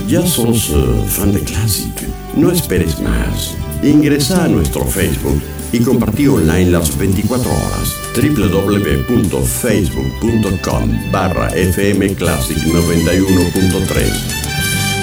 ¿Ya sos fan de Classic? No esperes más. Ingresa a nuestro Facebook y compartí online las 24 horas. www.facebook.com/fmclassic 91.3